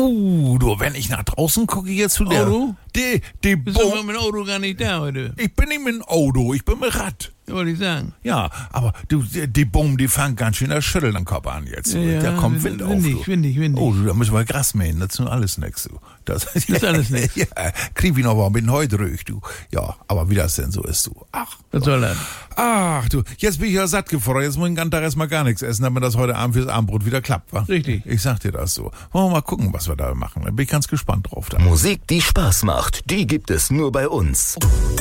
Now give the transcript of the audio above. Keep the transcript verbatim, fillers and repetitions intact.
Oh, du, wenn ich nach draußen gucke jetzt zu der... Auto? Die, die Bist du Bo- mit dem Auto gar nicht da heute? Ich bin nicht mit dem Auto, ich bin mit Rad. Wollte ich sagen. Ja, aber du, die, die Bäume, die fangen ganz schön das Schütteln am Kopf an jetzt. Ja, da kommt Wind auf. windig, Du. windig, windig. Oh, du, da müssen wir Gras mähen, das ist nun alles nix. Du. Das, Das ist alles nix. Ja, krieg ich noch mal mit Heu durch, du. Ja, aber wie das denn so ist, du. Ach, Was soll das? ach, du, jetzt bin ich ja satt gefordert, jetzt muss ich den ganzen Tag erstmal gar nichts essen, damit das heute Abend fürs Abendbrot wieder klappt, wa? Richtig. Ich sag dir das so. Wollen wir mal gucken, was wir da machen. Da bin ich ganz gespannt drauf. Da. Musik, die Spaß macht, die gibt es nur bei uns.